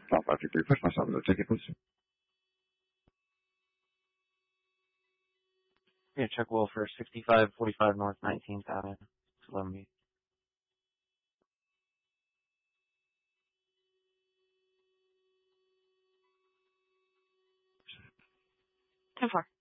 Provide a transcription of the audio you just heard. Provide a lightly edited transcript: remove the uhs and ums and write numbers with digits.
553, push myself into the ticket, please. Yeah, check Will for 6545 North 19th Avenue, Columbia. 10-4.